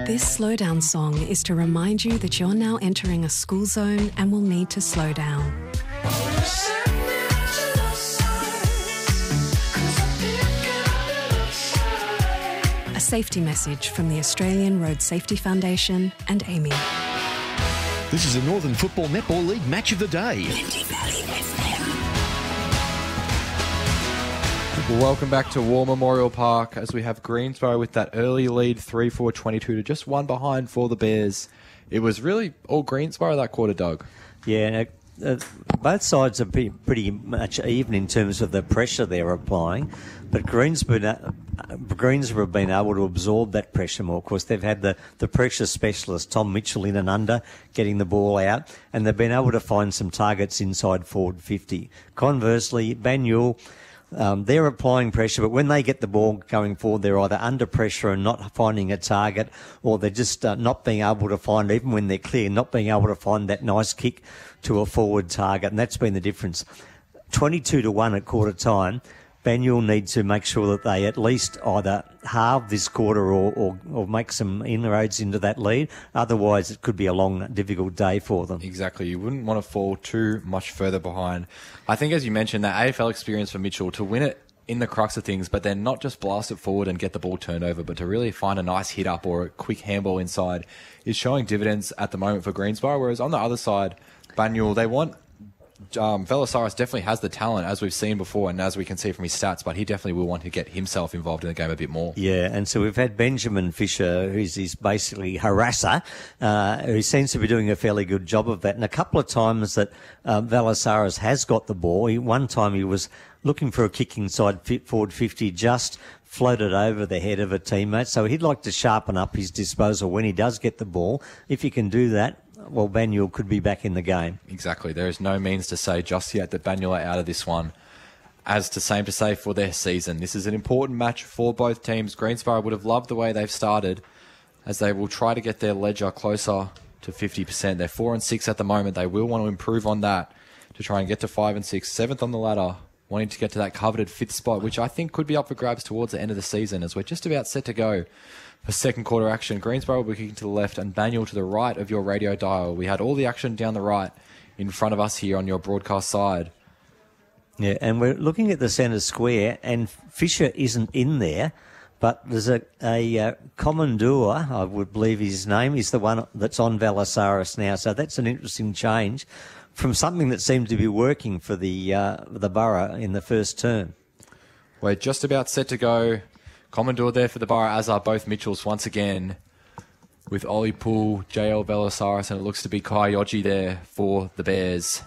This slowdown song is to remind you that you're now entering a school zone and will need to slow down. A safety message from the Australian Road Safety Foundation and AAMI. This is a Northern Football Netball League match of the day. Welcome back to War Memorial Park as we have Greensborough with that early lead 3-4-22 to just one behind for the Bears. It was really all Greensborough that quarter, Doug. Yeah, both sides are pretty much even in terms of the pressure they're applying, but Greensborough have been able to absorb that pressure more. Of course, they've had the pressure specialist, Tom Mitchell, in and under, getting the ball out, and they've been able to find some targets inside forward 50. Conversely, Banyule, they're applying pressure, but when they get the ball going forward, they're either under pressure and not finding a target, or they're just not being able to find, even when they're clear, not being able to find that nice kick to a forward target, and that's been the difference. 22-1 at quarter time. Banyule need to make sure that they at least either halve this quarter or make some inroads into that lead. Otherwise, it could be a long, difficult day for them. Exactly. You wouldn't want to fall too much further behind. I think, as you mentioned, that AFL experience for Mitchell to win it in the crux of things, but then not just blast it forward and get the ball turned over, but to really find a nice hit up or a quick handball inside is showing dividends at the moment for Greensborough. Whereas on the other side, Banyule, they want... Velasaris definitely has the talent, as we've seen before, and as we can see from his stats, but he definitely will want to get himself involved in the game a bit more. Yeah, and so we've had Benjamin Fisher, who's his basically harasser, who seems to be doing a fairly good job of that. And a couple of times that Velasaris has got the ball, one time he was looking for a kick inside forward 50, just floated over the head of a teammate. So he'd like to sharpen up his disposal when he does get the ball. If he can do that, well, Banyule could be back in the game. Exactly. There is no means to say just yet that Banyule are out of this one. As to same to say for their season. This is an important match for both teams. Greensborough would have loved the way they've started, as they will try to get their ledger closer to 50%. They're 4-6 at the moment. They will want to improve on that to try and get to 5-6. 7th on the ladder, wanting to get to that coveted 5th spot, which I think could be up for grabs towards the end of the season, as we're just about set to go for second quarter action. Greensborough will be kicking to the left and Banyule to the right of your radio dial. We had all the action down the right in front of us here on your broadcast side. Yeah, and we're looking at the centre square, and Fisher isn't in there, but there's a Commandeur, I would believe his name, is the one that's on Velasaris now. So that's an interesting change from something that seemed to be working for the Borough in the first term. We're just about set to go. Commandeur there for the Borough, as are both Mitchells once again, with Ollie Poole, JL Velasaris, and it looks to be Kai Yoji there for the Bears.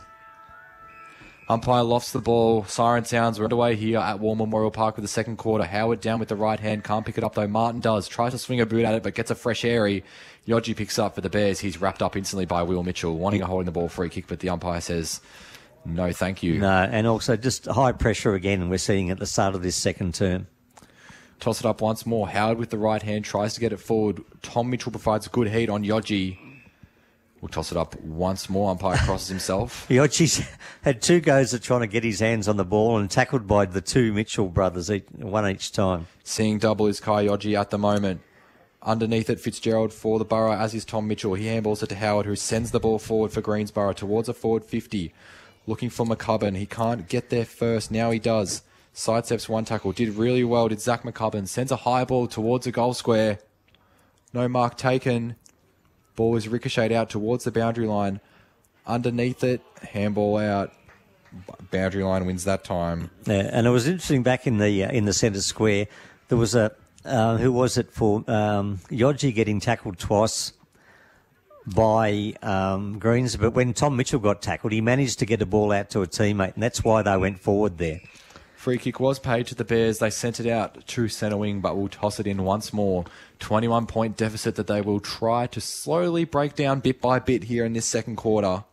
Umpire lofts the ball. Siren sounds. We're underway here at War Memorial Park with the second quarter. Howard down with the right hand. Can't pick it up though. Martin does. Tries to swing a boot at it, but gets a fresh airy. Yoji picks up for the Bears. He's wrapped up instantly by Will Mitchell, wanting a holding the ball free kick, but the umpire says, no, thank you. No, and also just high pressure again we're seeing at the start of this second term. Toss it up once more. Howard with the right hand tries to get it forward. Tom Mitchell provides a good heat on Yoji. We'll toss it up once more. Umpire crosses himself. Yoji's had two goes at trying to get his hands on the ball and tackled by the two Mitchell brothers, one each time. Seeing double is Kai Yoji at the moment. Underneath it, Fitzgerald for the Borough, as is Tom Mitchell. He handballs it to Howard, who sends the ball forward for Greensborough towards a forward 50. Looking for McCubbin. He can't get there first. Now he does. Sidesteps one tackle. Did really well. Did Zach McCubbin. Sends a high ball towards a goal square. No mark taken. Ball is ricocheted out towards the boundary line. Underneath it. Handball out. Boundary line wins that time. Yeah, and it was interesting back in the centre square. There was a who was it for Yoji getting tackled twice by Greens, but when Tom Mitchell got tackled, he managed to get a ball out to a teammate, and that's why they went forward there. Free kick was paid to the Bears. They sent it out to centre wing, but will toss it in once more. 21-point deficit that they will try to slowly break down bit by bit here in this second quarter.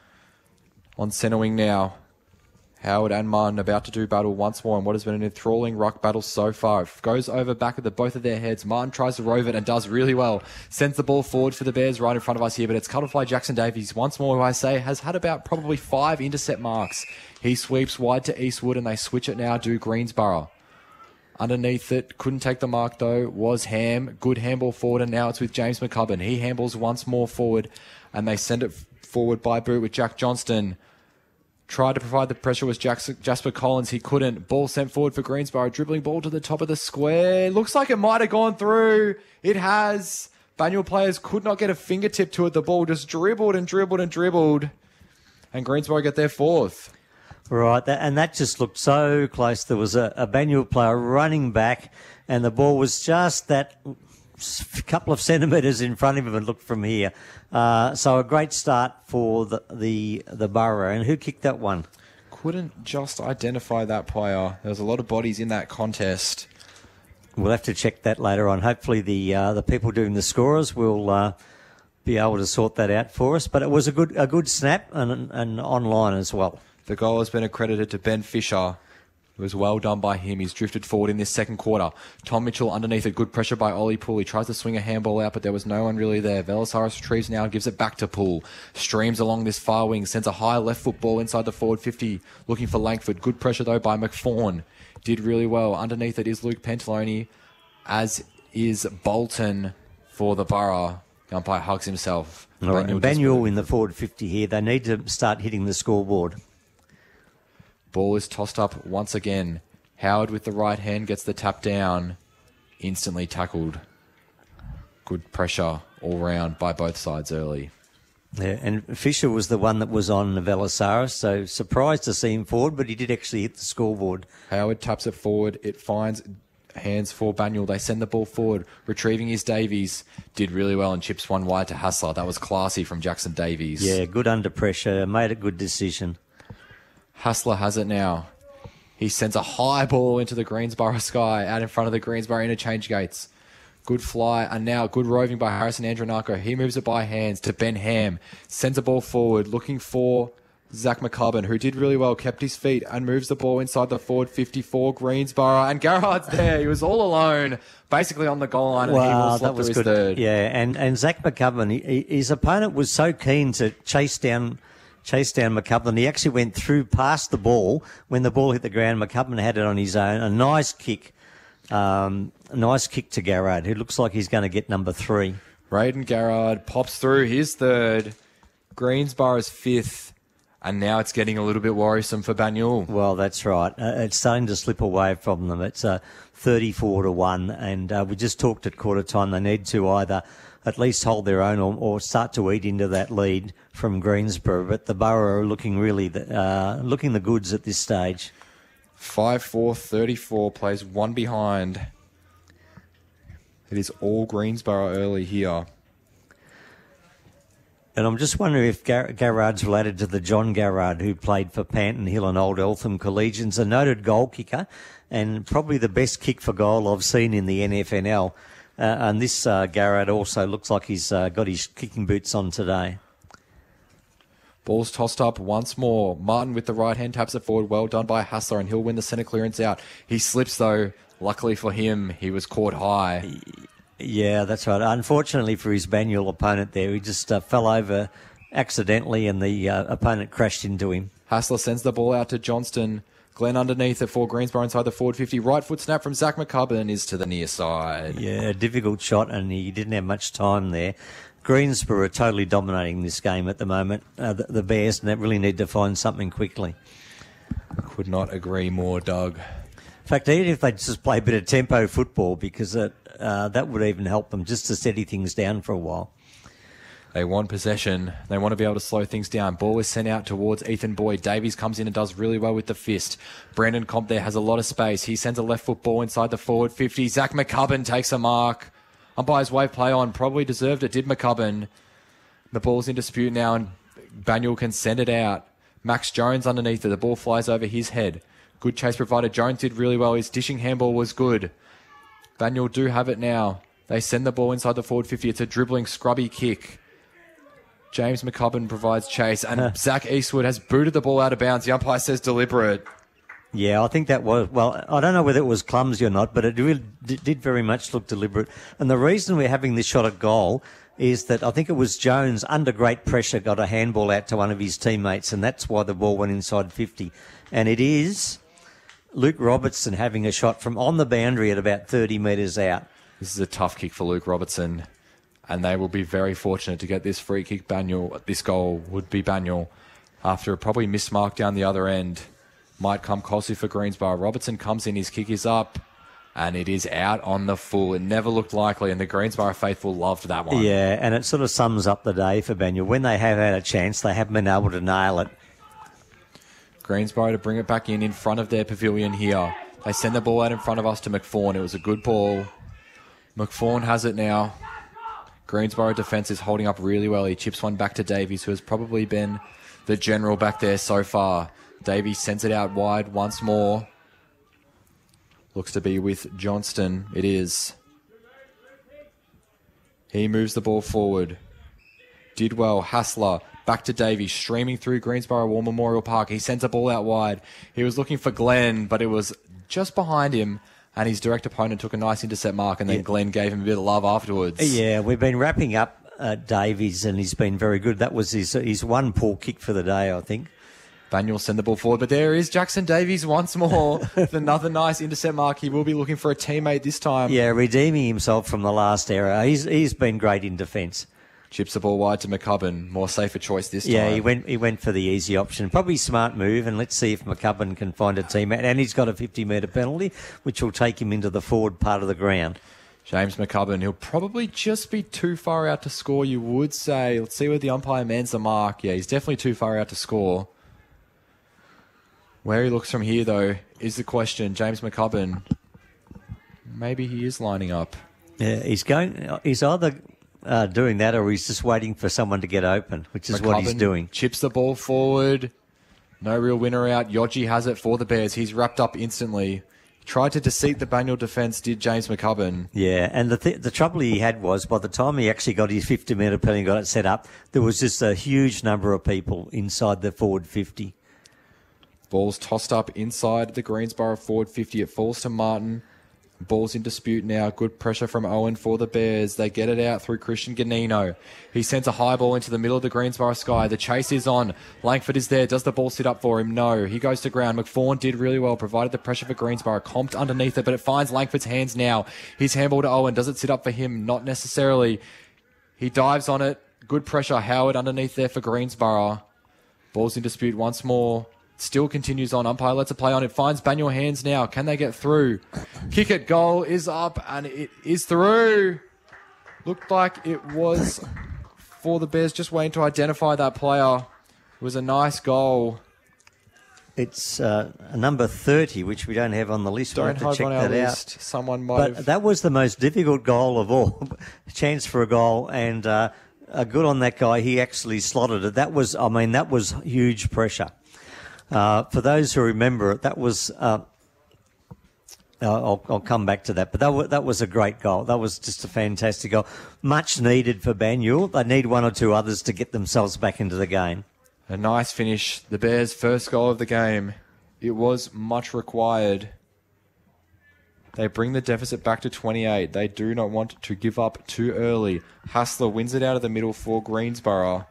On centre wing now. Howard and Martin about to do battle once more in what has been an enthralling ruck battle so far. It goes over back of both of their heads. Martin tries to rove it and does really well. Sends the ball forward for the Bears right in front of us here, but it's cut off by Jackson Davies. Once more, who I say has had about probably 5 intercept marks. He sweeps wide to Eastwood and they switch it now to Greensborough. Underneath it, couldn't take the mark though, was Ham. Good handball forward, and now it's with James McCubbin. He handballs once more forward, and they send it forward by boot with Jack Johnston. Tried to provide the pressure was Jasper Collins. He couldn't. Ball sent forward for Greensborough. Dribbling ball to the top of the square. Looks like it might have gone through. It has. Banyule players could not get a fingertip to it. The ball just dribbled and dribbled and dribbled. And Greensborough get their fourth. Right, and that just looked so close. There was a Banyule player running back, and the ball was just that couple of centimetres in front of him and looked from here. So a great start for the Borough. And who kicked that one? Couldn't just identify that player. There was a lot of bodies in that contest. We'll have to check that later on. Hopefully the people doing the scorers will be able to sort that out for us. But it was a good snap and online as well. The goal has been accredited to Ben Fisher. It was well done by him. He's drifted forward in this second quarter. Tom Mitchell underneath it. Good pressure by Ollie Poole. He tries to swing a handball out, but there was no one really there. Velasaurus retrieves now and gives it back to Poole. Streams along this far wing. Sends a high left foot ball inside the forward 50. Looking for Langford. Good pressure, though, by McFawn. Did really well. Underneath it is Luke Pentaloni, as is Bolton for the Borough. The umpire hugs himself. All right, Banyule in the forward 50 here. They need to start hitting the scoreboard. Ball is tossed up once again. Howard with the right hand gets the tap down. Instantly tackled. Good pressure all round by both sides early. Yeah, and Fisher was the one that was on Velasaurus, so surprised to see him forward, but he did actually hit the scoreboard. Howard taps it forward. It finds hands for Banyule. They send the ball forward. Retrieving is Davies. Did really well and chips one wide to Hassler. That was classy from Jackson Davies. Yeah, good under pressure. Made a good decision. Hassler has it now. He sends a high ball into the Greensborough sky out in front of the Greensborough interchange gates. Good fly, and now good roving by Harrison Andronako. He moves it by hands to Ben Ham. Sends a ball forward, looking for Zach McCubbin, who did really well, kept his feet and moves the ball inside the forward 54 Greensborough. And Garrard's there. He was all alone, basically on the goal line, and he will slot through his third. Yeah, and Zach McCubbin, his opponent was so keen to chase down McCubbin. He actually went through past the ball. When the ball hit the ground, McCubbin had it on his own. A nice kick. Nice kick to Garrard, who looks like he's going to get number 3. Rayden Garrard pops through his third. Greensborough's 5th. And now it's getting a little bit worrisome for Banyule. Well, that's right. It's starting to slip away from them. It's 34-1. And we just talked at quarter time. They need to either at least hold their own or start to eat into that lead from Greensborough. But the Borough are looking really looking the goods at this stage. 5-4-34, plays one behind. It is all Greensborough early here. And I'm just wondering if Garrard's related to the John Garrard who played for Panton Hill and Old Eltham Collegians, a noted goal kicker and probably the best kick for goal I've seen in the NFNL. And this Garrard also looks like he's got his kicking boots on today. Ball's tossed up once more. Martin with the right hand taps it forward. Well done by Hassler, and he'll win the centre clearance out. He slips, though. Luckily for him, he was caught high. Yeah, that's right. Unfortunately for his Banyule opponent there, he just fell over accidentally and the opponent crashed into him. Hassler sends the ball out to Johnston. Glenn underneath it for Greensborough inside the forward 50. Right foot snap from Zach McCubbin is to the near side. Yeah, difficult shot, and he didn't have much time there. Greensborough are totally dominating this game at the moment, the Bears, and they really need to find something quickly. Could not agree more, Doug. In fact, even if they just play a bit of tempo football, because that would even help them just to steady things down for a while. They want possession. They want to be able to slow things down. Ball is sent out towards Ethan Boyd. Davies comes in and does really well with the fist. Brandon Comp there has a lot of space. He sends a left foot ball inside the forward 50. Zach McCubbin takes a mark. Umpire's wave play on. Probably deserved it, did McCubbin. The ball's in dispute now, and Banyule can send it out. Max Jones underneath it. The ball flies over his head. Good chase provided. Jones did really well. His dishing handball was good. Banyule do have it now. They send the ball inside the forward 50. It's a dribbling, scrubby kick. James McCubbin provides chase, and Zach Eastwood has booted the ball out of bounds. The umpire says deliberate. Yeah, I think that was, well, I don't know whether it was clumsy or not, but it really did very much look deliberate. And the reason we're having this shot at goal is that I think it was Jones, under great pressure, got a handball out to one of his teammates, and that's why the ball went inside 50. And it is Luke Robertson having a shot from on the boundary at about 30 metres out. This is a tough kick for Luke Robertson, and they will be very fortunate to get this free kick. This goal would be Banyul after a probably missed mark down the other end. Might come costly for Greensborough. Robertson comes in, his kick is up, and it is out on the full. It never looked likely, and the Greensborough faithful loved that one. Yeah, and it sort of sums up the day for Banyul. When they have had a chance, they haven't been able to nail it. Greensborough to bring it back in front of their pavilion here. They send the ball out in front of us to McFawn. It was a good ball. McFawn has it now. Greensborough defence is holding up really well. He chips one back to Davies, who has probably been the general back there so far. Davies sends it out wide once more. Looks to be with Johnston. It is. He moves the ball forward. Did well. Hassler back to Davies, streaming through Greensborough War Memorial Park. He sends a ball out wide. He was looking for Glenn, but it was just behind him, and his direct opponent took a nice intercept mark, and then Glenn gave him a bit of love afterwards. Yeah, we've been wrapping up Davies, and he's been very good. That was his one poor kick for the day, I think. Banyul send the ball forward, but there is Jackson Davies once more with another nice intercept mark. He will be looking for a teammate this time. Yeah, redeeming himself from the last error. He's been great in defence. Chips the ball wide to McCubbin. More safer choice this time. Yeah, he went for the easy option. Probably smart move, and let's see if McCubbin can find a teammate. And he's got a 50-metre penalty, which will take him into the forward part of the ground. James McCubbin, he'll probably just be too far out to score, you would say. Let's see where the umpire mans the mark. Yeah, he's definitely too far out to score. Where he looks from here, though, is the question. James McCubbin, maybe he is lining up. Yeah, he's either doing that or he's just waiting for someone to get open, which is what he's doing. Chips the ball forward. No real winner out. Yoji has it for the Bears. He's wrapped up instantly. Tried to deceive the Banyul defence, did James McCubbin. Yeah, and the trouble he had was by the time he actually got his 50-metre penalty and got it set up, there was just a huge number of people inside the forward 50. Ball's tossed up inside the Greensborough forward 50. It falls to Martin. Ball's in dispute now. Good pressure from Owen for the Bears. They get it out through Christian Ganino. He sends a high ball into the middle of the Greensborough sky. The chase is on. Langford is there. Does the ball sit up for him? No. He goes to ground. McFawn did really well. Provided the pressure for Greensborough. Comped underneath it, but it finds Langford's hands now. His handball to Owen. Does it sit up for him? Not necessarily. He dives on it. Good pressure. Howard underneath there for Greensborough. Ball's in dispute once more. Still continues on. Umpire lets a play on. It finds Banyul hands now. Can they get through? Kick it. Goal is up and it is through. Looked like it was for the Bears. Just waiting to identify that player. It was a nice goal. It's a number 30, which we don't have on the list. Don't have on our list. Out. Someone might But that was the most difficult goal of all. Chance for a goal, and good on that guy. He actually slotted it. That was huge pressure. For those who remember it, that was, I'll come back to that, but that was a great goal. That was just a fantastic goal. Much needed for Banyul. They need one or two others to get themselves back into the game. A nice finish. The Bears' first goal of the game. It was much required. They bring the deficit back to 28. They do not want to give up too early. Hassler wins it out of the middle for Greensborough.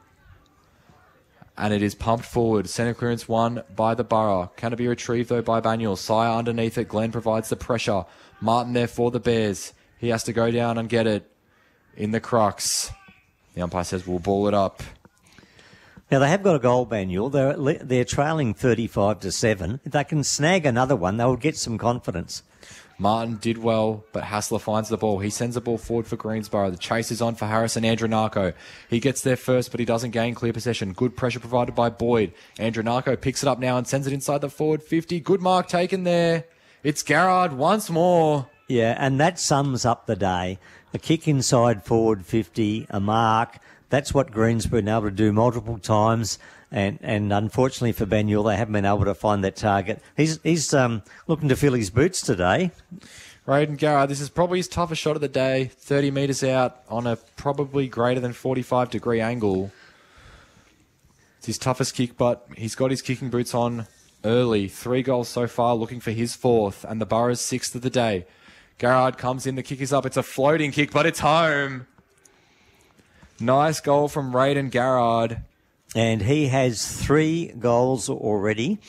And it is pumped forward. Centre clearance won by the Borough. Can it be retrieved, though, by Banyul? Sire underneath it. Glenn provides the pressure. Martin there for the Bears. He has to go down and get it in the crux. The umpire says we'll ball it up. Now, they have got a goal, Banyul. They're trailing 35-7. If they can snag another one, they will get some confidence. Martin did well, but Hassler finds the ball. He sends the ball forward for Greensborough. The chase is on for Harrison Andronako. He gets there first, but he doesn't gain clear possession. Good pressure provided by Boyd. Andronako picks it up now and sends it inside the forward 50. Good mark taken there. It's Garrard once more. Yeah, and that sums up the day. A kick inside forward 50, a mark. That's what Greensborough been able to do multiple times. And unfortunately for Banyul, they haven't been able to find that target. He's looking to fill his boots today. Rayden Garrard, this is probably his toughest shot of the day. 30 metres out on a probably greater than 45-degree angle. It's his toughest kick, but he's got his kicking boots on early. 3 goals so far, looking for his 4th, and the Borough's 6th of the day. Garrard comes in, the kick is up. It's a floating kick, but it's home. Nice goal from Rayden Garrard. And he has 3 goals already.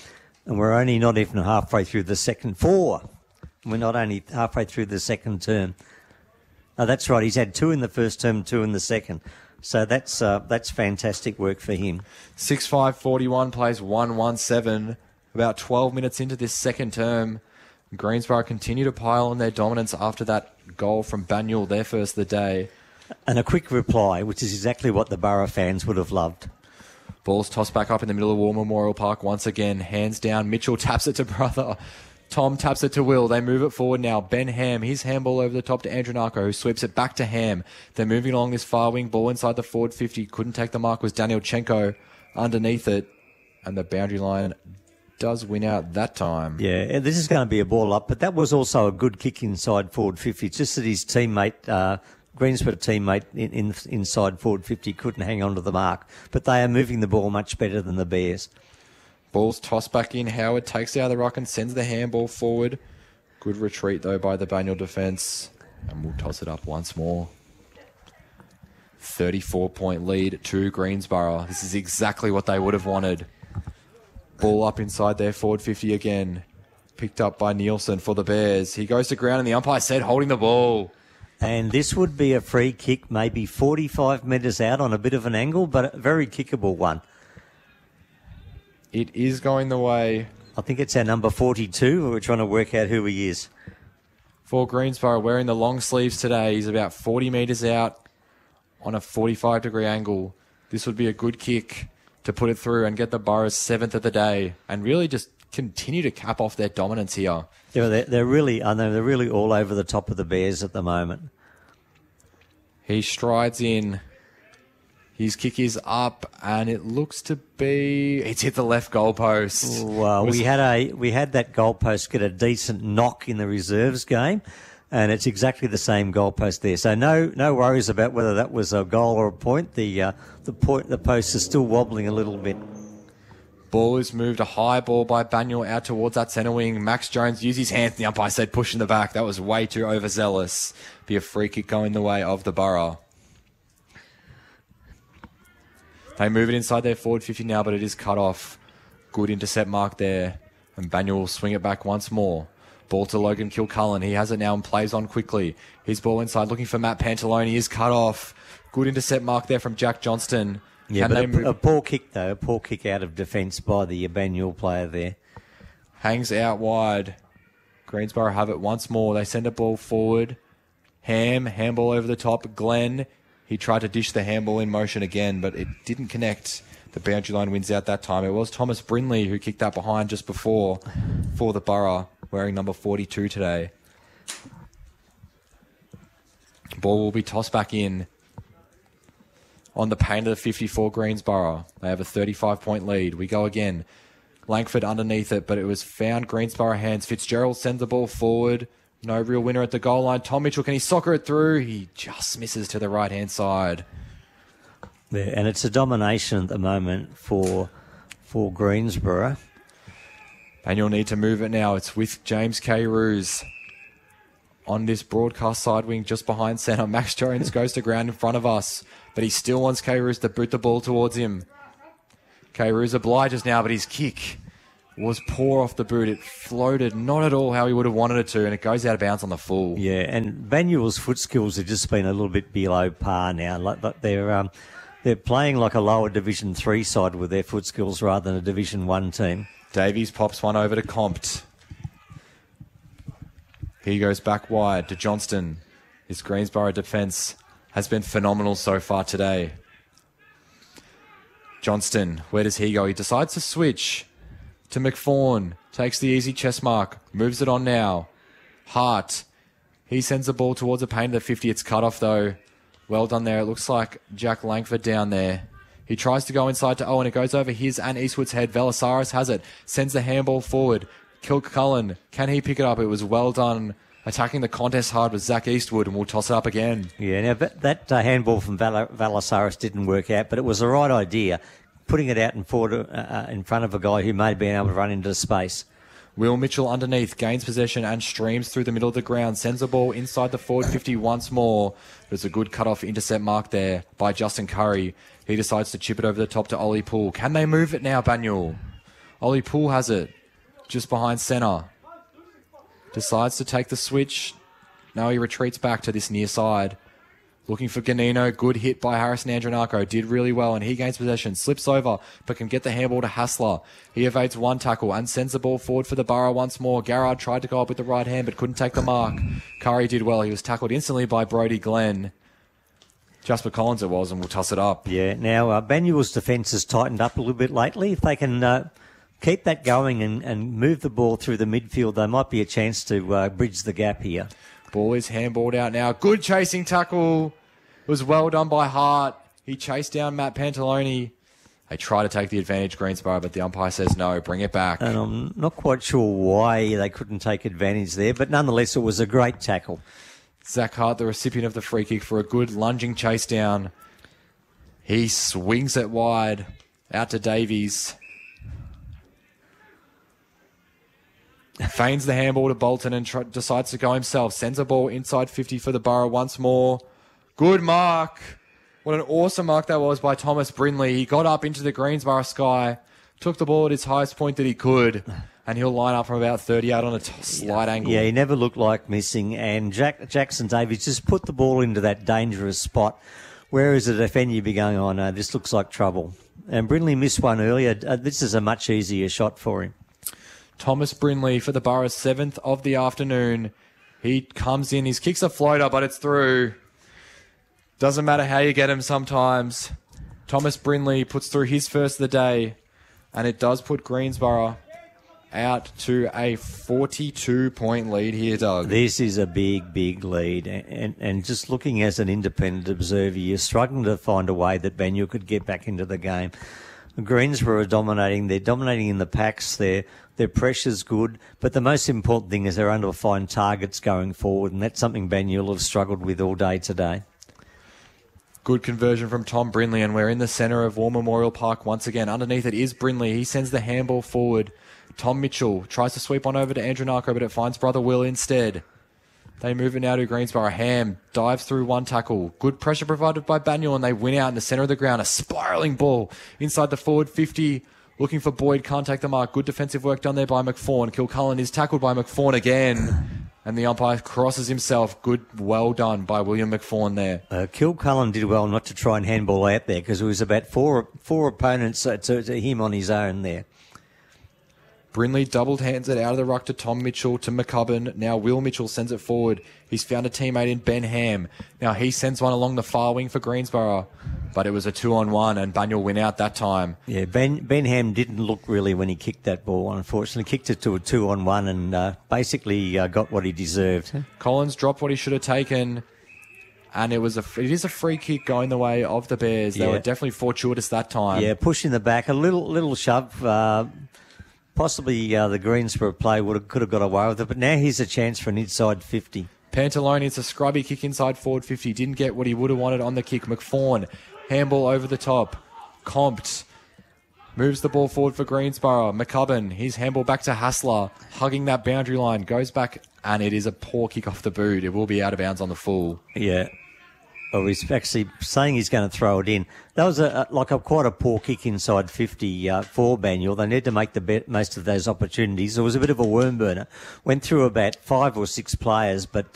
And we're only not even halfway through the second. 4. We're not only halfway through the second term. Oh, that's right. He's had 2 in the first term, 2 in the second. So that's fantastic work for him. 6-5-41 plays 1-1-7. About 12 minutes into this second term, Greensborough continue to pile on their dominance after that goal from Banyul, their first of the day. And a quick reply, which is exactly what the Borough fans would have loved. Ball's tossed back up in the middle of War Memorial Park once again. Hands down. Mitchell taps it to brother. Tom taps it to Will. They move it forward now. Ben Ham, his handball over the top to Andrew Narco, who sweeps it back to Ham. They're moving along this far wing. Ball inside the forward 50. Couldn't take the mark. Was Daniel Chenko underneath it. And the boundary line does win out that time. Yeah, this is going to be a ball up, but that was also a good kick inside forward 50. It's just that his teammate, Greensborough teammate inside forward 50 couldn't hang on to the mark. But they are moving the ball much better than the Bears. Ball's tossed back in. Howard takes it out of the ruck and sends the handball forward. Good retreat, though, by the Banyul defence. And we'll toss it up once more. 34-point lead to Greensborough. This is exactly what they would have wanted. Ball up inside their forward 50 again. Picked up by Nielsen for the Bears. He goes to ground and the umpire said holding the ball. And this would be a free kick, maybe 45 metres out on a bit of an angle, but a very kickable one. It is going the way. I think it's our number 42. We're trying to work out who he is. For Greensborough, wearing the long sleeves today. He's about 40 metres out on a 45-degree angle. This would be a good kick to put it through and get the Borough's 7th of the day and really just continue to cap off their dominance here. Yeah, they're really all over the top of the Bears at the moment. He strides in. His kick is up, and it looks to be... It's hit the left goalpost. Well, we had that goalpost get a decent knock in the reserves game, and it's exactly the same goalpost there. So no worries about whether that was a goal or a point. The post is still wobbling a little bit. Ball is moved, a high ball by Banyul out towards that centre wing. Max Jones used his hands, and the umpire said push in the back. That was way too overzealous. Be a free kick going the way of the Borough. They move it inside their forward 50 now, but it is cut off. Good intercept mark there. And Banyul will swing it back once more. Ball to Logan Kilcullen. He has it now and plays on quickly. His ball inside looking for Matt Pantalone. He is cut off. Good intercept mark there from Jack Johnston. Yeah, but a poor kick, though. A poor kick out of defence by the Banyul player there. Hangs out wide. Greensborough have it once more. They send a ball forward. Handball over the top. Glenn, he tried to dish the handball in motion again, but it didn't connect. The boundary line wins out that time. It was Thomas Brindley who kicked that behind just before for the Borough, wearing number 42 today. Ball will be tossed back in on the paint of the 54 Greensborough. They have a 35-point lead. We go again. Langford underneath it, but it was found Greensborough hands. Fitzgerald sends the ball forward. No real winner at the goal line. Tom Mitchell, can he soccer it through? He just misses to the right-hand side. Yeah, and it's a domination at the moment for Greensborough. And you'll need to move it now. It's with James K. Roos on this broadcast side wing just behind centre. Max Jones goes to ground in front of us, but he still wants K. Roos to boot the ball towards him. K. Roos obliges now, but his kick was poor off the boot. It floated not at all how he would have wanted it to, and it goes out of bounds on the full. Yeah, and Banyul's foot skills have just been a little bit below par now. Like they're playing like a lower Division 3 side with their foot skills rather than a Division 1 team. Davies pops one over to Compt. He goes back wide to Johnston. His Greensborough defence has been phenomenal so far today. Johnston, where does he go? He decides to switch to McFawn. Takes the easy chest mark. Moves it on now. Hart. He sends the ball towards the paint of the 50. It's cut off though. Well done there. It looks like Jack Langford down there. He tries to go inside to Owen. It goes over his and Eastwood's head. Velasaris has it. Sends the handball forward. Kilcullen. Can he pick it up? It was well done. Attacking the contest hard with Zach Eastwood, and we'll toss it up again. Yeah, now that handball from Velasaris didn't work out, but it was the right idea. Putting it out in front of a guy who may have been able to run into space. Will Mitchell underneath, gains possession and streams through the middle of the ground. Sends the ball inside the forward 50 once more. There's a good cut-off intercept mark there by Justin Curry. He decides to chip it over the top to Ollie Poole. Can they move it now, Banyul? Ollie Poole has it. just behind centre. Decides to take the switch. No, he retreats back to this near side. Looking for Ganino. Good hit by Harrison Andronako. Did really well, and he gains possession. Slips over, but can get the handball to Hassler. He evades one tackle and sends the ball forward for the Borough once more. Garrard tried to go up with the right hand, but couldn't take the mark. Curry did well. He was tackled instantly by Brody Glenn. Jasper Collins it was, and we'll toss it up. Yeah, now Banyul's defence has tightened up a little bit lately. If they can keep that going and move the ball through the midfield, there might be a chance to bridge the gap here. Ball is handballed out now. Good chasing tackle. It was well done by Hart. He chased down Matt Pantalone. They try to take the advantage, Greensboro, but the umpire says no, bring it back. And I'm not quite sure why they couldn't take advantage there, but nonetheless, it was a great tackle. Zach Hart, the recipient of the free kick, for a good lunging chase down. He swings it wide out to Davies. Feigns the handball to Bolton and decides to go himself. Sends a ball inside 50 for the Borough once more. Good mark. What an awesome mark that was by Thomas Brindley. He got up into the Greensboro sky, took the ball at its highest point that he could, and he'll line up from about 38 on a slight angle. Yeah, he never looked like missing, and Jackson Davies just put the ball into that dangerous spot. Whereas a defender, you'd be going, oh no, this looks like trouble. And Brindley missed one earlier. This is a much easier shot for him. Thomas Brindley for the Borough's 7th of the afternoon. He comes in, his kick's a floater, but it's through. Doesn't matter how you get him sometimes. Thomas Brindley puts through his first of the day, and it does put Greensboro out to a 42-point lead here, Doug. This is a big, big lead. And just looking as an independent observer, you're struggling to find a way that Banyule could get back into the game. Greensboro are dominating. They're dominating in the packs. Their pressure's good. But the most important thing is they're able to find targets going forward, and that's something Banyule have struggled with all day today. Good conversion from Tom Brindley, and we're in the centre of War Memorial Park once again. Underneath it is Brindley. He sends the handball forward. Tom Mitchell tries to sweep on over to Andrew Narco, but it finds Brother Will instead. They move it now to Greensboro. Ham dives through one tackle. Good pressure provided by Banyule, and they win out in the centre of the ground. A spiralling ball inside the forward 50. Looking for Boyd. Can't take the mark. Good defensive work done there by McFawn. Kilcullen is tackled by McFawn again. And the umpire crosses himself. Good, well done by William McFawn there. Kilcullen did well not to try and handball out there because it was about four opponents to him on his own there. Brindley doubled hands it out of the ruck to Tom Mitchell, to McCubbin. Now Will Mitchell sends it forward. He's found a teammate in Ben Ham. Now he sends one along the far wing for Greensboro. But it was a 2-on-1 and Banyule win out that time. Yeah, Ben Ham didn't look really when he kicked that ball, unfortunately. Kicked it to a 2-on-1 and basically got what he deserved. Collins dropped what he should have taken. And it is a free kick going the way of the Bears. They were definitely fortuitous that time. Yeah, pushing the back, a little shove. Possibly the Greensboro play could have got away with it, but now here's a chance for an inside 50. Pantalone, it's a scrubby kick inside forward 50. Didn't get what he would have wanted on the kick. McFawn, handball over the top. Compt moves the ball forward for Greensboro. McCubbin, his handball back to Hassler, hugging that boundary line, goes back, and it is a poor kick off the boot. It will be out of bounds on the full. Yeah. Oh, he's actually saying he's going to throw it in. That was quite a poor kick inside 50 for Banyule. They need to make the most of those opportunities. It was a bit of a worm burner. Went through about 5 or 6 players, but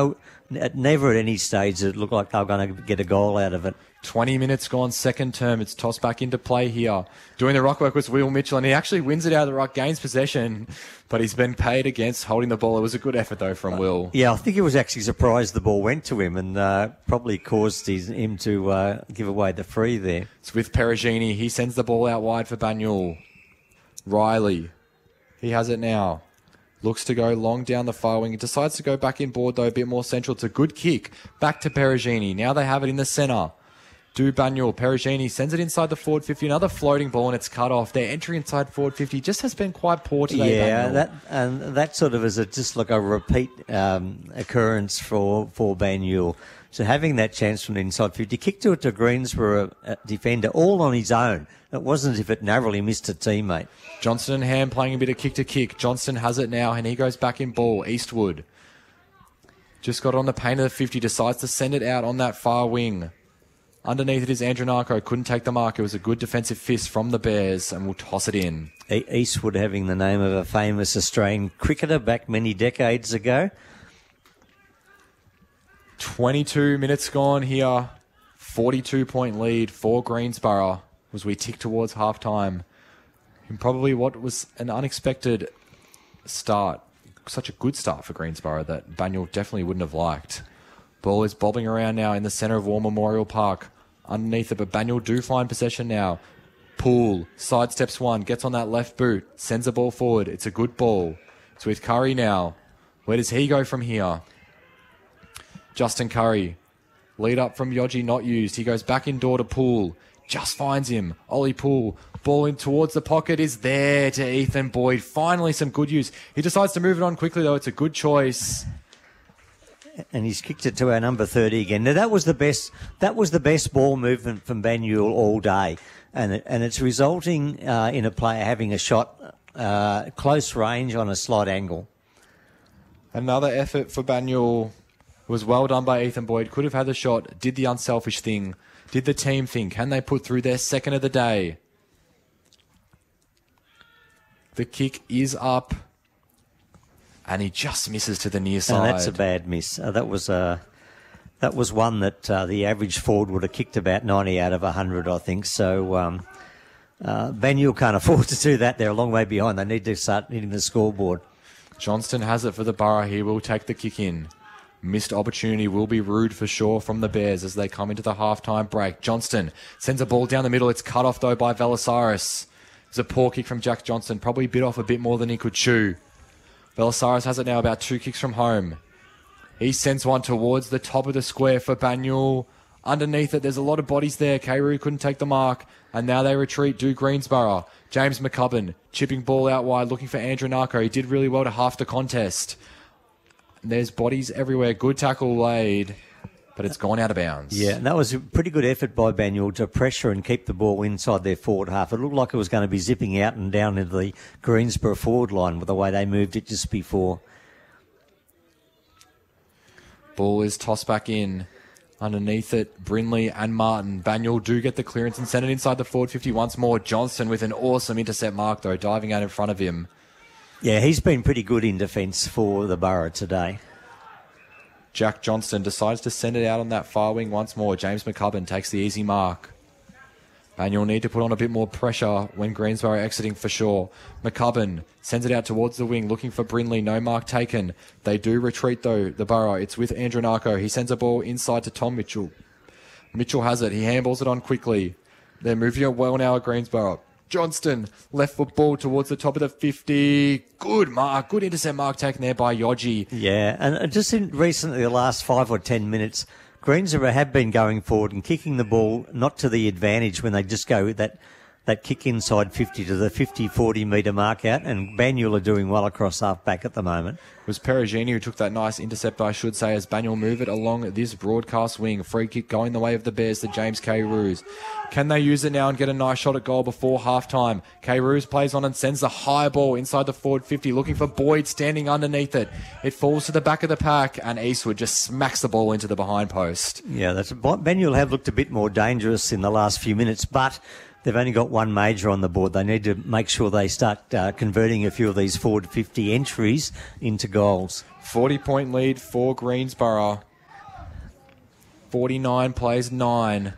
never at any stage did it looked like they were going to get a goal out of it. 20 minutes gone, second term. It's tossed back into play here. Doing the ruck work was Will Mitchell, and he actually wins it out of the ruck, gains possession, but he's been paid against holding the ball. It was a good effort, though, from Will. Yeah, I think he was actually surprised the ball went to him and probably caused him to give away the free there. It's with Perugini. He sends the ball out wide for Banyule. Riley. He has it now. Looks to go long down the far wing. He decides to go back in board, though, a bit more central. It's a good kick. Back to Perugini. Now they have it in the centre. Do Banyule. Perugini sends it inside the forward 50. Another floating ball, and it's cut off. Their entry inside forward 50 just has been quite poor today. Yeah, that sort of is just like a repeat occurrence for Banyule. So having that chance from the inside 50, kicked to it to Greensboro defender all on his own. It wasn't as if it narrowly missed a teammate. Johnston and Ham playing a bit of kick to kick. Johnston has it now, and he goes back in ball. Eastwood just got on the paint of the 50, decides to send it out on that far wing. Underneath it is Andronako. Couldn't take the mark. It was a good defensive fist from the Bears, and will toss it in. Eastwood having the name of a famous Australian cricketer back many decades ago. 22 minutes gone here. 42-point lead for Greensborough as we tick towards half-time. And probably what was an unexpected start. Such a good start for Greensborough that Banyule definitely wouldn't have liked. Ball is bobbing around now in the centre of War Memorial Park. Underneath it, but Banyule do find possession now. Poole sidesteps one, gets on that left boot, sends the ball forward. It's a good ball. It's with Curry now. Where does he go from here? Justin Curry. Lead up from Yogi, not used. He goes back indoor to Poole. Just finds him. Ollie Poole. Ball in towards the pocket is there to Ethan Boyd. Finally some good use. He decides to move it on quickly though. It's a good choice. And he's kicked it to our number 30 again. Now that was the best ball movement from Banyule all day. And it's resulting in a player having a shot close range on a slight angle. Another effort for Banyule. Was well done by Ethan Boyd. Could have had the shot. Did the unselfish thing. Did the team thing. Can they put through their second of the day? The kick is up. And he just misses to the near side. And that's a bad miss. That was one that the average forward would have kicked about 90 out of 100, I think. So Banyule can't afford to do that. They're a long way behind. They need to start hitting the scoreboard. Johnston has it for the Borough. He will take the kick in. Missed opportunity will be rude for sure from the Bears as they come into the halftime break. Johnston sends a ball down the middle. It's cut off, though, by Velasiris. It's a poor kick from Jack Johnston. Probably bit off a bit more than he could chew. Velasiris has it now about 2 kicks from home. He sends one towards the top of the square for Banyule. Underneath it, there's a lot of bodies there. Carew couldn't take the mark. And now they retreat, do Greensborough. James McCubbin chipping ball out wide, looking for Andronako. He did really well to half the contest. There's bodies everywhere. Good tackle laid, but it's gone out of bounds. Yeah, and that was a pretty good effort by Banyule to pressure and keep the ball inside their forward half. It looked like it was going to be zipping out and down into the Greensborough forward line with the way they moved it just before. Ball is tossed back in. Underneath it, Brindley and Martin. Banyule do get the clearance and send it inside the forward 50 once more. Johnston with an awesome intercept mark, though, diving out in front of him. Yeah, he's been pretty good in defence for the Borough today. Jack Johnston decides to send it out on that far wing once more. James McCubbin takes the easy mark. And you'll need to put on a bit more pressure when Greensborough exiting for sure. McCubbin sends it out towards the wing, looking for Brindley. No mark taken. They do retreat, though, the Borough. It's with Andronako. He sends a ball inside to Tom Mitchell. Mitchell has it. He handballs it on quickly. They're moving it well now at Greensborough. Johnston, left foot ball towards the top of the 50. Good mark. Good intercept mark taken there by Yogi. Yeah, and just in recently, the last 5 or 10 minutes, Greensborough have been going forward and kicking the ball not to the advantage when they just go that kick inside 50 to the 50, 40 metre mark out, and Banyule are doing well across half back at the moment. It was Perugini who took that nice intercept, I should say, as Banyule move it along this broadcast wing. Free kick going the way of the Bears to James Carews. Can they use it now and get a nice shot at goal before halftime? Carews plays on and sends the high ball inside the forward 50, looking for Boyd standing underneath it. It falls to the back of the pack, and Eastwood just smacks the ball into the behind post. Yeah, Banyule have looked a bit more dangerous in the last few minutes, but they've only got one major on the board. They need to make sure they start converting a few of these forward 50 entries into goals. 40-point lead for Greensborough. 49 plays 9.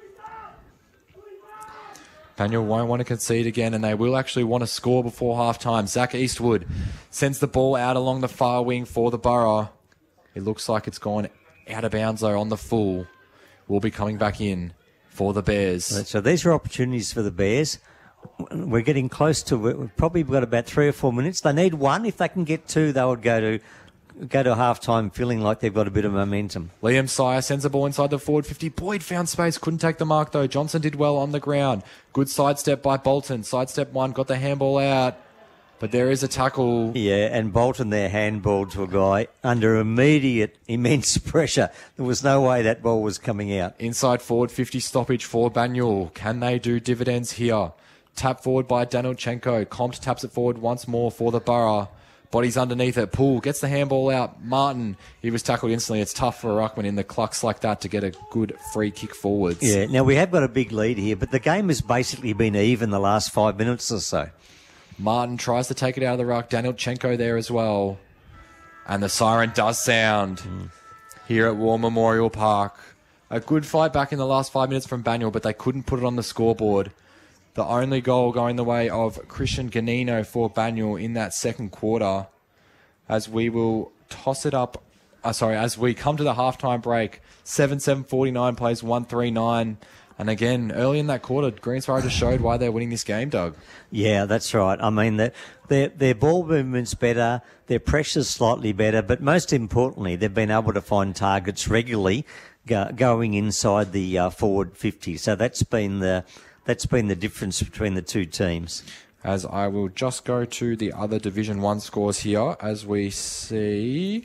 Banyule won't want to concede again, and they will actually want to score before half-time. Zach Eastwood sends the ball out along the far wing for the Borough. It looks like it's gone out of bounds, though, on the full. Will be coming back in for the Bears. So these are opportunities for the Bears. We're getting close to, we've probably got about 3 or 4 minutes. They need one. If they can get 2, they would go to half-time feeling like they've got a bit of momentum. Liam Sire sends the ball inside the forward 50. Boyd found space, couldn't take the mark though. Johnson did well on the ground. Good sidestep by Bolton. Sidestep 1, got the handball out. But there is a tackle. Yeah, and Bolton there handballed to a guy under immediate, immense pressure. There was no way that ball was coming out. Inside forward 50 stoppage for Banyule. Can they do dividends here? Tap forward by Danilchenko. Compt taps it forward once more for the Borough. Bodies underneath it. Poole gets the handball out. Martin, he was tackled instantly. It's tough for a ruckman in the clucks like that to get a good free kick forwards. Yeah, now we have got a big lead here, but the game has basically been even the last 5 minutes or so. Martin tries to take it out of the ruck. Daniel Chenko there as well. And the siren does sound here at War Memorial Park. A good fight back in the last 5 minutes from Banyule, but they couldn't put it on the scoreboard. The only goal going the way of Christian Ganino for Banyule in that second quarter, as we will toss it up. As we come to the halftime break, 7-7-49 plays 1-3-9. And again, early in that quarter, Greensborough just showed why they're winning this game, Doug. Yeah, that's right. I mean, their ball movement's better, their pressure's slightly better, but most importantly, they've been able to find targets regularly going inside the forward 50. So that's been the difference between the two teams. As I will just go to the other Division 1 scores here, as we see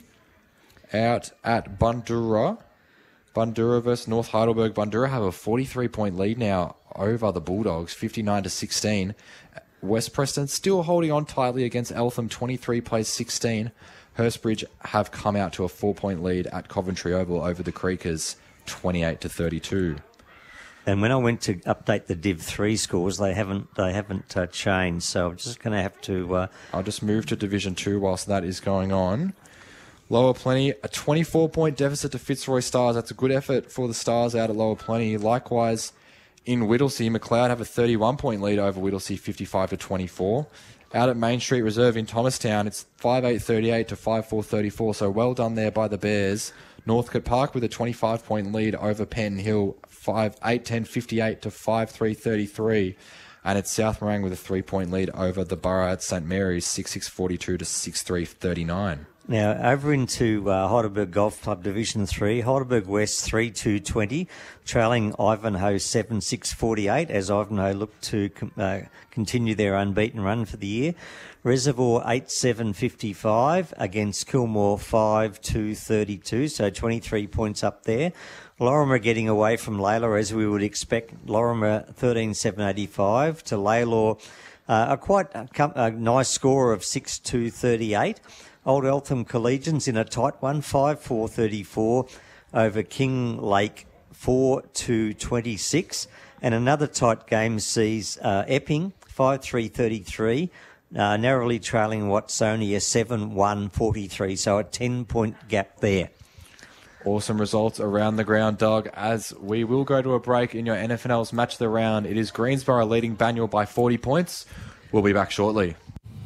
out at Bundoora. Bundoora versus North Heidelberg. Bundoora have a 43-point lead now over the Bulldogs, 59-16. West Preston still holding on tightly against Eltham, 23 plays 16. Hurstbridge have come out to a 4-point lead at Coventry Oval over the Creekers, 28-32. And when I went to update the Div 3 scores, they haven't changed. So I'm just going to have to... I'll just move to Division 2 whilst that is going on. Lower Plenty, a 24-point deficit to Fitzroy Stars. That's a good effort for the Stars out at Lower Plenty. Likewise, in Whittlesea, McLeod have a 31-point lead over Whittlesea, 55-24. Out at Main Street Reserve in Thomastown, it's 5-8-38 to 5-4-34. So well done there by the Bears. Northcote Park with a 25-point lead over Penn Hill, 8-10-58 to 5-3-33. And it's South Morang with a 3-point lead over the Borough at St Mary's, 6-6-42 to 6-3-39. Now, over into Heidelberg Golf Club Division 3, Heidelberg West 3-2-20, trailing Ivanhoe 7-6-48 as Ivanhoe look to continue their unbeaten run for the year. Reservoir 8-7-55 against Kilmore 5-2-32, so 23 points up there. Lorimer getting away from Layla as we would expect. Lorimer 13-7-85 to Laylaw, a nice score of 6-2-38. Old Eltham Collegians in a tight one, 5-4-34 over King Lake 4-2-26. And another tight game sees Epping 5-3-33, narrowly trailing Watsonia 7-1-43. So a 10-point gap there. Awesome results around the ground, Doug, as we will go to a break in your NFNL's Match of the Round. It is Greensborough leading Banyule by 40 points. We'll be back shortly.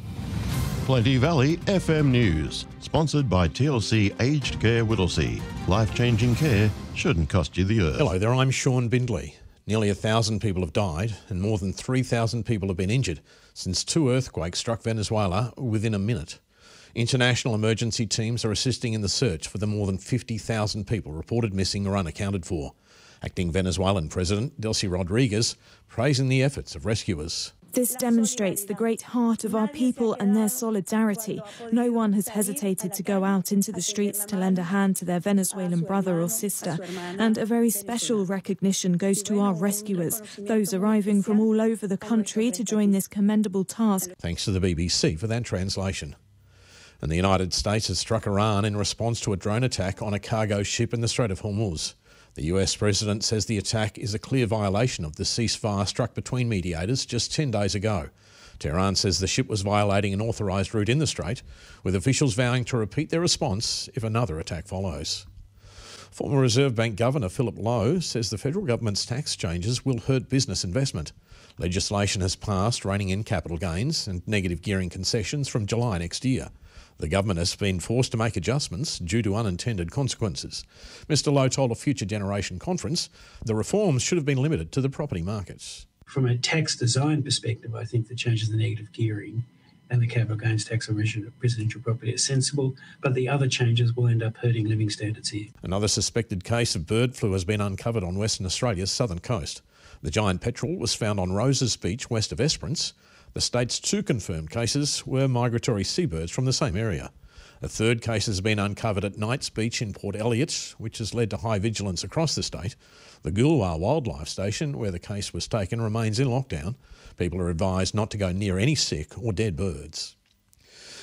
Plenty Valley FM News, sponsored by TLC Aged Care Whittlesea. Life-changing care shouldn't cost you the earth. Hello there, I'm Sean Bindley. Nearly 1,000 people have died and more than 3,000 people have been injured since 2 earthquakes struck Venezuela within a minute. International emergency teams are assisting in the search for the more than 50,000 people reported missing or unaccounted for. Acting Venezuelan President Delcy Rodriguez praising the efforts of rescuers. This demonstrates the great heart of our people and their solidarity. No one has hesitated to go out into the streets to lend a hand to their Venezuelan brother or sister. And a very special recognition goes to our rescuers, those arriving from all over the country to join this commendable task. Thanks to the BBC for that translation. And the United States has struck Iran in response to a drone attack on a cargo ship in the Strait of Hormuz. The US President says the attack is a clear violation of the ceasefire struck between mediators just 10 days ago. Tehran says the ship was violating an authorised route in the Strait, with officials vowing to repeat their response if another attack follows. Former Reserve Bank Governor Philip Lowe says the federal government's tax changes will hurt business investment. Legislation has passed reining in capital gains and negative gearing concessions from July next year. The government has been forced to make adjustments due to unintended consequences. Mr Lowe told a Future Generation conference the reforms should have been limited to the property markets. From a tax design perspective, I think the changes in the negative gearing and the capital gains tax on residential property are sensible, but the other changes will end up hurting living standards here. Another suspected case of bird flu has been uncovered on Western Australia's southern coast. The giant petrel was found on Roses Beach west of Esperance. The state's 2 confirmed cases were migratory seabirds from the same area. A third case has been uncovered at Knights Beach in Port Elliot, which has led to high vigilance across the state. The Goolwa Wildlife Station, where the case was taken, remains in lockdown. People are advised not to go near any sick or dead birds.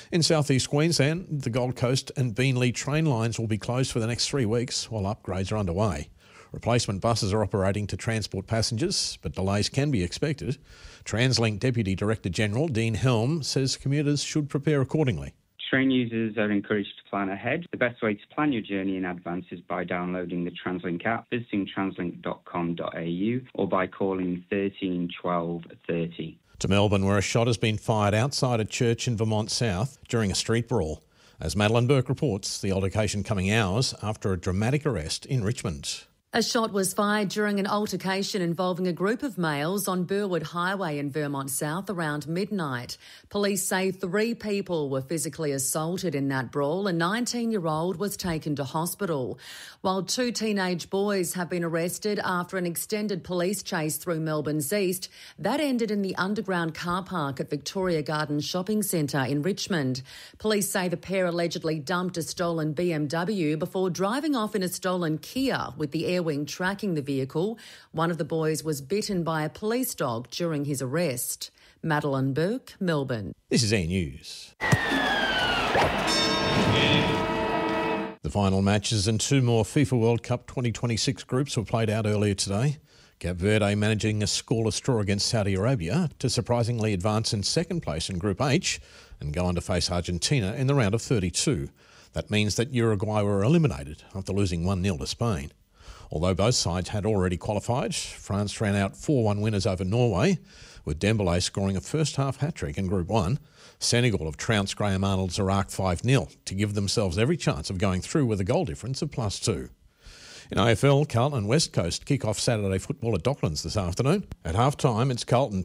In southeast Queensland, the Gold Coast and Beenleigh train lines will be closed for the next 3 weeks while upgrades are underway. Replacement buses are operating to transport passengers, but delays can be expected. TransLink Deputy Director General Dean Helm says commuters should prepare accordingly. Train users are encouraged to plan ahead. The best way to plan your journey in advance is by downloading the TransLink app, visiting translink.com.au or by calling 13 12 30. To Melbourne, where a shot has been fired outside a church in Vermont South during a street brawl. As Madeline Burke reports, the altercation coming hours after a dramatic arrest in Richmond. A shot was fired during an altercation involving a group of males on Burwood Highway in Vermont South around midnight. Police say 3 people were physically assaulted in that brawl. A 19-year-old was taken to hospital, while 2 teenage boys have been arrested after an extended police chase through Melbourne's east. That ended in the underground car park at Victoria Gardens Shopping Centre in Richmond. Police say the pair allegedly dumped a stolen BMW before driving off in a stolen Kia with the Air Wing tracking the vehicle. One of the boys was bitten by a police dog during his arrest. Madeline Burke, Melbourne. This is Air News. The final matches and 2 more FIFA World Cup 2026 groups were played out earlier today. Cape Verde managing a scoreless draw against Saudi Arabia to surprisingly advance in second place in Group H and go on to face Argentina in the round of 32. That means that Uruguay were eliminated after losing 1-0 to Spain. Although both sides had already qualified, France ran out 4-1 winners over Norway, with Dembélé scoring a first-half hat-trick in Group 1. Senegal have trounced Graham Arnold's Iraq 5-0 to give themselves every chance of going through with a goal difference of +2. In AFL, Carlton and West Coast kick off Saturday football at Docklands this afternoon. At half-time, it's Carlton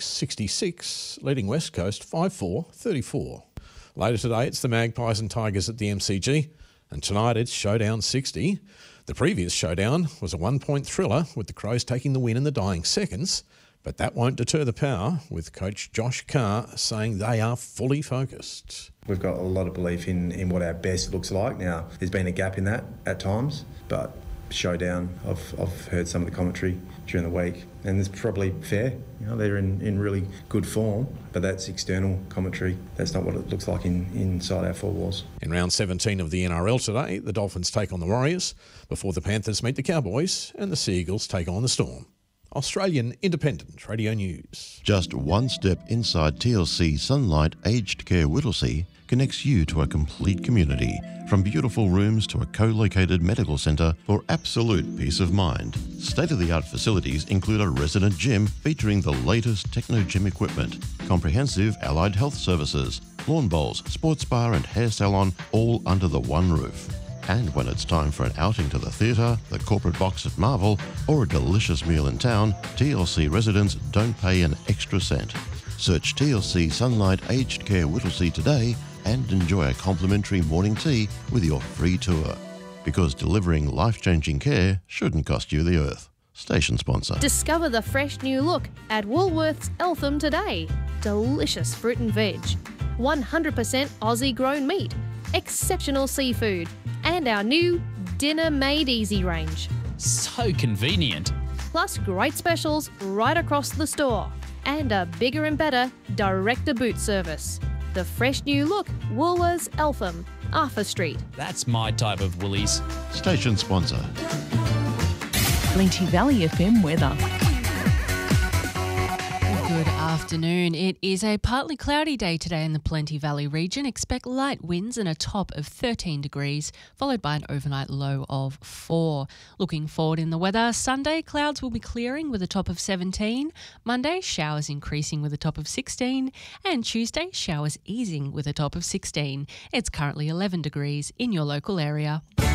10-6-66, leading West Coast 5-4-34. Later today, it's the Magpies and Tigers at the MCG, and tonight it's Showdown 60. The previous showdown was a 1-point thriller, with the Crows taking the win in the dying seconds, but that won't deter the power, with coach Josh Carr saying they are fully focused. We've got a lot of belief in what our best looks like. Now, there's been a gap in that at times, but showdown, I've heard some of the commentary during the week, and it's probably fair. You know, they're in really good form, but that's external commentary. That's not what it looks like inside our 4 walls. In round 17 of the NRL today, the Dolphins take on the Warriors before the Panthers meet the Cowboys and the Sea Eagles take on the Storm. Australian Independent Radio News. Just one step inside TLC Sunlight Aged Care Whittlesea connects you to a complete community, from beautiful rooms to a co-located medical centre for absolute peace of mind. State-of-the-art facilities include a resident gym featuring the latest techno gym equipment, comprehensive allied health services, lawn bowls, sports bar and hair salon, all under the one roof. And when it's time for an outing to the theatre, the corporate box at Marvel, or a delicious meal in town, TLC residents don't pay an extra cent. Search TLC Sunlight Aged Care Whittlesea today and enjoy a complimentary morning tea with your free tour. Because delivering life-changing care shouldn't cost you the earth. Station sponsor. Discover the fresh new look at Woolworths Eltham today. Delicious fruit and veg, 100% Aussie-grown meat, exceptional seafood, and our new Dinner Made Easy range. So convenient. Plus great specials right across the store. And a bigger and better direct-to-boot service. The fresh new look, Woolworths Eltham, Arthur Street. That's my type of Woolies. Station sponsor. Plenty Valley FM weather. Good afternoon. It is a partly cloudy day today in the Plenty Valley region. Expect light winds and a top of 13 degrees, followed by an overnight low of 4. Looking forward in the weather, Sunday clouds will be clearing with a top of 17. Monday, showers increasing with a top of 16. And Tuesday, showers easing with a top of 16. It's currently 11 degrees in your local area.